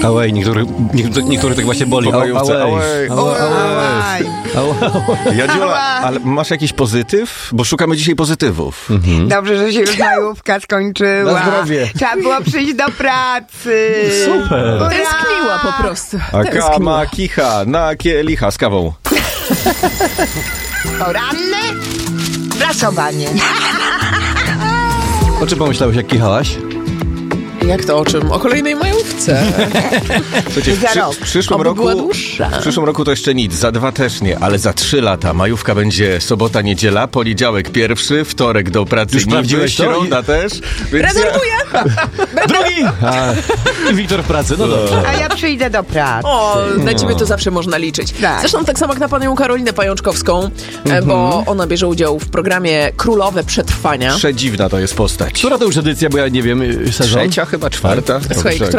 Ałej, niektórych tak właśnie boli. Po majówce. Ałej. Jadziula, ale masz jakiś pozytyw? Bo szukamy dzisiaj pozytywów. Dobrze, że się już majówka skończyła. Na zdrowie. Trzeba było przyjść do pracy. Super. Ura! Tęskniła po prostu. A kama, kicha, na kielicha z kawą. Poranne prasowanie. O czym pomyślałeś, jak kichałaś? Jak to o czym? O kolejnej majówce. Słuchajcie, Za rok. Oby była dłuższa. w przyszłym roku to jeszcze nic, za 2 też nie, ale za 3 lata. Majówka będzie sobota, niedziela, poniedziałek pierwszy, wtorek do pracy Już sprawdziłeś to? środa też. Więc Rezerwuję! Drugi! I Wiktor w pracy, no dobrze. A ja przyjdę do pracy. O, na ciebie to zawsze można liczyć. Tak. Zresztą tak samo jak na panią Karolinę Pajączkowską, bo ona bierze udział w programie Królowe Przetrwania. Przedziwna to jest postać. Która to już edycja, bo ja nie wiem, sezon? 3. chyba, 4. Słuchaj, która